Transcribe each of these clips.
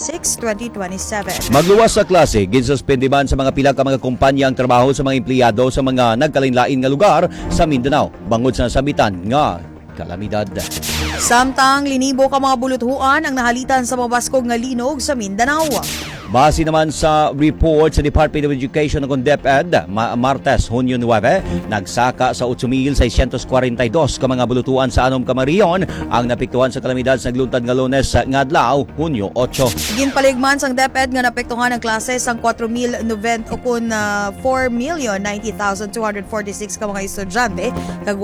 26, 2027. Magluwas sa klase, ginsuspendiban sa mga pila ka mga kumpanya ang trabaho sa mga empleyado sa mga nagkalain-lain nga lugar sa Mindanao bangod sa nasabitan nga kalamidad. Samtang linibo ka mga buluthuan ang nahalitan sa mabaskog nga linog sa Mindanao. Base naman sa report sa Department of Education ng DepEd, Martes, Hunyo 9, nagsaka sa 8,642 ka mga bulutuan sa anom kamariyon ang napektuhan sa kalamidad sa nagluntad nga Lunes nga adlaw, Hunyo 8. Ginpaligman sang DepEd nga napektuhan ang klase sang 4,090 ukon 4,090,246 ka mga estudyante kag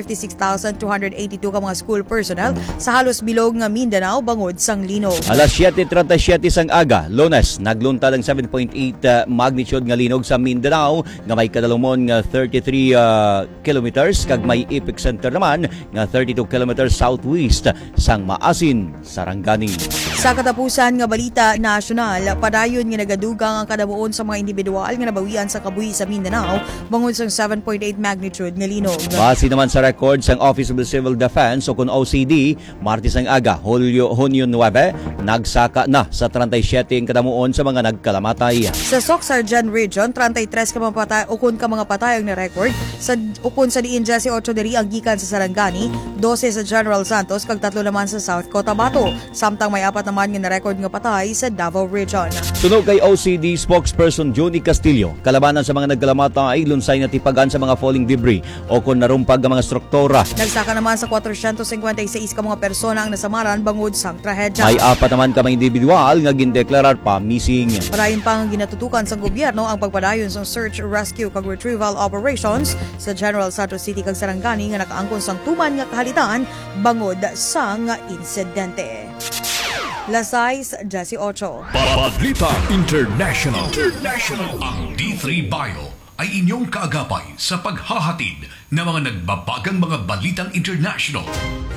156,282 ka mga school personnel sa halos bilog nga Mindanao bangod sang linog. Alas 7:37 sang aga, Lunes, nagluntad ang 7.8 magnitude nga linog sa Mindanao nga may kadalumon nga 33 kilometers kag may epicenter naman nga 32 kilometers southwest sang Maasin, Sarangani. Sa katapusan nga balita nasyonal, padayon nga nagadugang ang kadabuon sa mga individual nga nabawian sa kabuhi sa Mindanao bangod sang 7.8 magnitude nga linog. Base naman sa record sang Office of the Civil Defense o kun OCD, Martes ang aga, Hunyo 9, nagsaka na sa 37 ang kadamuon sa mga nagkalamatay. Sa Soc-Sarjan Region, 33 ka mga patay ukon ka mga patay ang na-record. Sa ukon sa diin 18 diri ang gikan sa Sarangani, 12 sa General Santos kag 3 naman sa South Cotabato. Samtang may 4 naman nga na-record nga patay sa Davao Region. Sunog kay OCD spokesperson Johnny Castillo, kalabanan sa mga nagkalamatay lunsay na tipagan sa mga falling debris o kun narumpag ang mga struktura. Nagsaka naman sa 456 ka mga persona ang nasamaran bangod sang trahedya. May 4 naman ka mga individual nga gindeklarar pa missing. Parayon pang ginatutukan sa gobyerno ang pagpadayon sa search, rescue kag retrieval operations sa General Santos City kag Sarangani nga nakaangkon sang tuman nga kahalitan bangod sang insidente. Lasais, Jesse Ocho. Balita International. Ang D3 Bio ay inyong kaagapay sa paghahatid ng mga nagbabagang mga balitang international.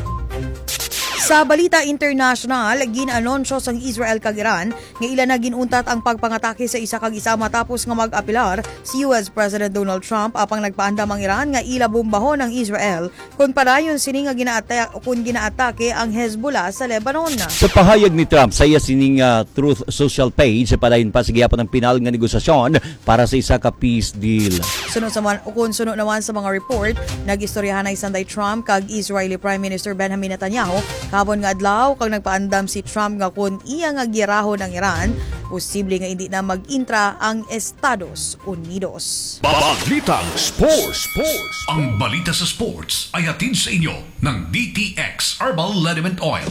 Sa balita international, ginanunsyo sang Israel kag Iran nga ila na ginuntat ang pagpangatake sa isa kag isa matapos nga mag-apilar si US President Donald Trump apang nagpaandam ang Iran nga ila bombahon ang Israel kung padayon sini nga ginaatake ang Hezbollah sa Lebanon. Sa pahayag ni Trump sa iya sining Truth Social page, padayon pa sa gihapon ng pinal nga negosasyon para sa isa ka peace deal. Sunod naman sa mga report, nag-istoryahan ay sanday Trump kag Israeli Prime Minister Benjamin Netanyahu kapon nga adlaw kag nagpaandam si Trump nga kun iya nga girahon ang Iran, posible nga hindi na mag-intra ang Estados Unidos. Balitang Sports. Ang balita sa sports ay hatid sa inyo ng DTX Herbal Liniment Oil.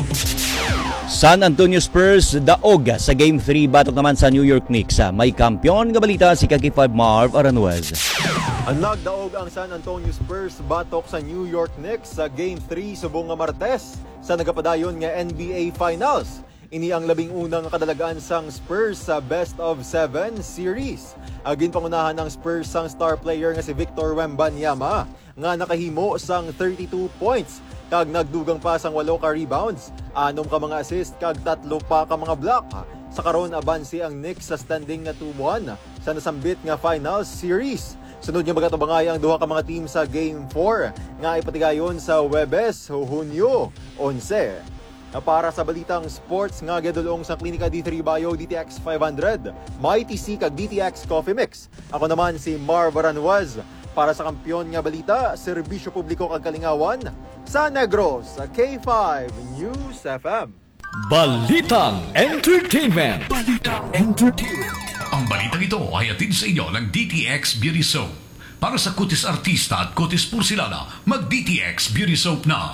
San Antonio Spurs daog sa Game 3 batok naman sa New York Knicks. May kampyon nga balita si Kaki5 Marv Aranjuez. Nagdaog ang San Antonio Spurs batok sa New York Knicks sa Game 3 subong nga Martes sa nagapadayon nga NBA Finals. Ini ang 11 nga kadalagaan sang Spurs sa Best of 7 series. Agin pangunahan ng Spurs sang star player nga si Victor Wembanyama nga nakahimo sang 32 points kag nagdugang pa sang 8 ka rebounds, 6 ka mga assist kag 3 pa ka mga block. Sa karon abansi ang Knicks sa standing nga 2-1 sa nasambit nga Finals series. Sunod nga magatabangay ang duha ka mga team sa Game 4 nga ipatigayon sa Huwebes, Hunyo 11. Para sa balitang sports nga gadulong sa Klinika D3 Bio DTX 500, may TC kag DTX Coffee Mix. Ako naman si Marv Aranjuez para sa kampiyon nga balita, serbisyo publiko kag kalingawan sa Negros sa K5 News FM. Balitang Entertainment. Ang balitang ito ay hatid sa inyo ng DTX Beauty Soap. Para sa kutis artista at kutis porsilana, mag-DTX Beauty Soap na.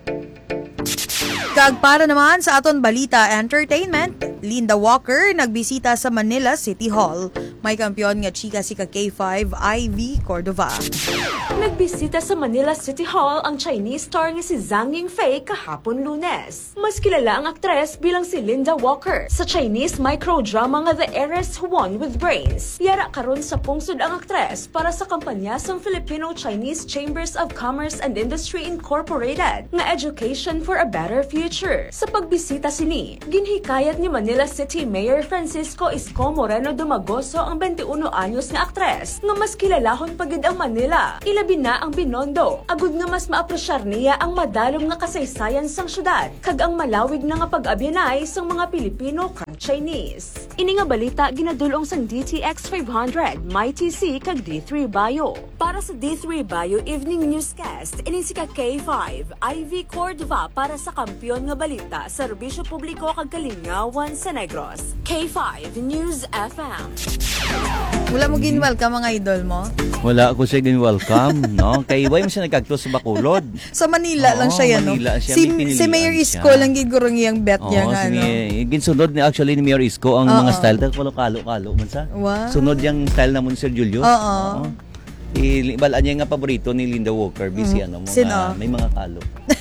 Kag para naman sa aton balita entertainment, Linda Walker nagbisita sa Manila City Hall. May kampiyon nga chika si K5 Ivy Cordova. Nagbisita sa Manila City Hall ang Chinese star nga si Zhang Yingfei kahapon Lunes. Mas kilala ang aktres bilang si Linda Walker sa Chinese microdrama nga The Heiress Who Won with Brains. Yara karon sa pungsod ang aktres para sa kampanya sa Filipino-Chinese Chambers of Commerce and Industry Incorporated nga Education for a Better Future. Sa pagbisita sini, ginhikayat ni Manila City Mayor Francisco Isko Moreno Dumagoso ang 21 anyos nga aktres nga mas kilalahon pagid ang Manila. Ilabi na ang Binondo. Agud nga mas maapresyar niya ang madalom nga kasaysayan sang syudad kag ang malawig na nga pag-abyanay sang mga Pilipino Chinese. Ini nga balita ginadulong sang DTX 500, may TC kag D3 Bayo. Para sa D3 Bayo Evening Newscast, ini si K5, Ivy Cordova para sa Kampiyon nga Balita, Serbisyo Publiko kag Kalingawan sa Negros. K5 News FM. Wala mo gin-welcome mga idol mo? Wala ako siya welcome, no? Kay Iway mo siya nagkaktos sa Bacolod. Sa Manila lang siya yan, no? Manila siya, Si Mayor Isko lang gigurong yung bet niya nga, no? Ginsunod ni actually ni Mayor Isko ang mga style. Kalo-kalo man sa. Wow. Sunod yung style na mo ni Sir Julius. Oo. Balaan niya nga paborito ni Linda Walker, busy mga, Sino? may mga kalo.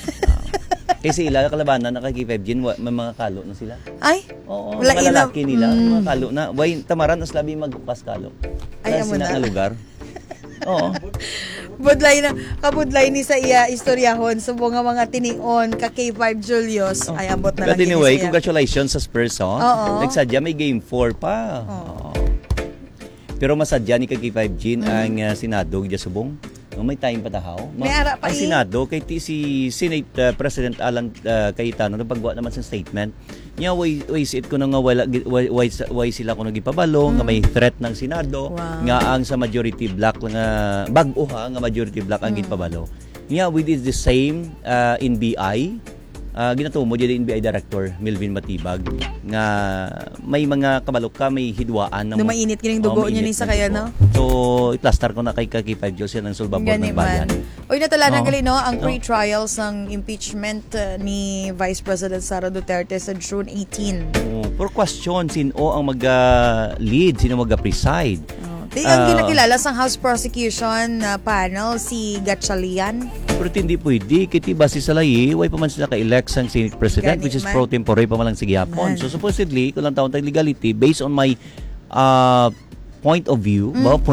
Kasi ila kalabanan na kay K5 Gin, may mga kalo na sila. Ay? Oo, Wala mga lalaki nila, mga kalo na. Way tamaran as labi magbukas kalo. Ay, amo na. Nga lugar. Oo. Kabudlay ni sa iya istoryahon sa mga tinion ka K5 Julius. Ay, abot na lang. But anyway, siya. congratulations sa Spurs, oh. Oo. Nagsadya may game 4 pa. Oo. Pero masadya ni K5 Gin ang Senado di subong. May time pa tahaw. May ara pa ang Senado kay si Senate President Alan Cayetano nagpagawa naman sa statement. Nya way it ko nga why sila ko nagipabalo nga may threat ng Senado nga ang sa majority block nga bag-o nga majority block ang ginpabalo. Nya we did the same in BI. Ginatumo dyan NBI Director Melvin Matibag nga may mga kabalok ka, may hidwaan ng mainit kining dugo niya ni sa kaya, no? So iplaster ko na kay K5 Diyos yan ang sulbabot ng bayan. Uy, natalanan gali, no? Ang pre-trials ng impeachment ni Vice President Sara Duterte sa June 18. For question, sino ang mag-lead, sino mag-preside? Ang ginakilala sa House Prosecution panel, si Gatchalian. Pero hindi pwede. Kiti base sa layi, way pa man sila ka-elect sang Senate President, which is pro tempore pa man lang sige hapon. So supposedly, kung lang taon tayong legality, based on my point of view,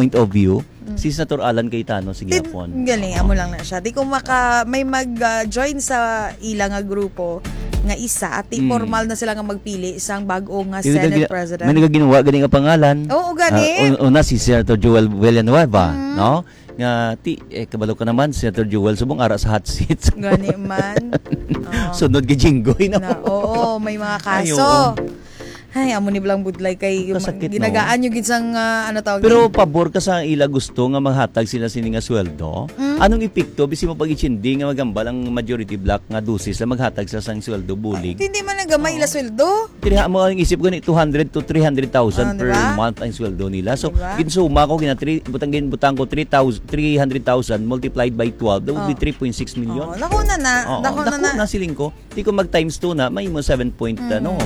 si Senator Alan Cayetano sige hapon. Galing, amo lang na siya. Di kung may mag-join sa ilang grupo, nga isa at formal na sila nga magpili isang bag-o nga Senate President. May nagaginawa gani nga pangalan. Oo, gani. Una si Senator Joel Villanueva, no? Nga kabalo ka naman Senator Joel subong ara sa hot seat. Gani man. Sunod kay Jinggoy na. Oo, may mga kaso. Ay, amo ni Blang Budlay kay ginagaan yung ginsang tawag. Pero pabor ka sa ila gusto nga maghatag sila sini nga sweldo. Anong epekto bisi mo pag-ichindi nga magambal ang majority block nga dosis na maghatag sila sang sweldo bulig? Hindi man nagamay ila sweldo. Tiniha mo ang isip ko ni 200 to 300,000 per month ang sweldo nila. So ginsuma ko butang ko 300,000 multiplied by 12, that would be 3.6 million. Dako na siling ko. Di ko mag times 2 na may mo 7.2.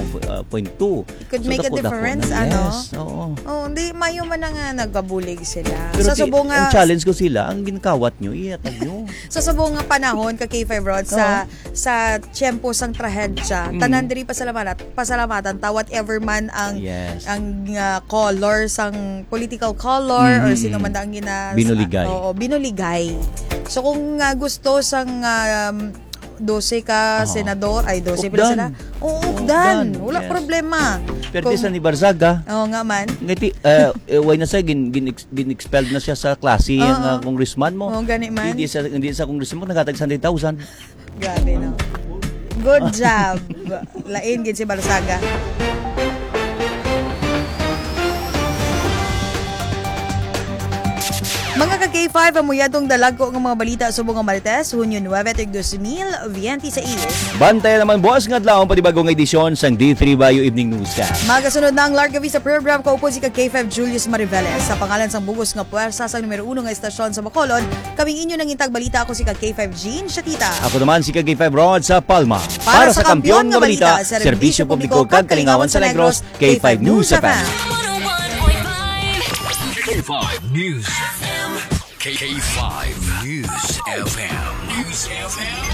It could make a difference, Yes, oo. Hindi, mayo man nga nagkabulig sila. Pero sa subong ang challenge ko sila, ang ginakawat nyo, iatag nyo. Sa subong nga panahon, ka K5 Rod, sa tiyempo sang trahedya, tanan diri pasalamatan, ta whatever man ang color, sang political color, or sino man ang binuligay. Binuligay. So kung gusto sang 12 ka senador, ay 12 pa sila. Ugdan. Wala problema. Pero sa ni Barzaga. Oo nga man. Ngiti, way na sa gin-expelled na siya sa klase ang congressman mo. Oo, gani man. Hindi sa congressman mo, naghatag 100,000. Grabe, no? Good job. Lain gid si Barzaga. Mga ka-K5, amuyadong dalago ng mga balita sa mga Marites, Hunyo 9, 2026. Bantay naman buwas nga adlaw patibagong edisyon sang D3 Bayo Evening Newscast. Magasunod na ang Larga Vista program kaupo si ka-K5 Julius Mariveles. Sa pangalan sang bugos nga puwersa sa numero 1 nga estasyon sa Bacolod, kaming inyo nang intag balita ako si ka-K5 Jean Shatita. Ako naman si ka-K5 Rod sa Palma. Para sa kampiyon nga balita, Serbisyo Publiko kag Kalingawan sa Negros, K5 News FM. K5 News FM. K5 News FM. News FM.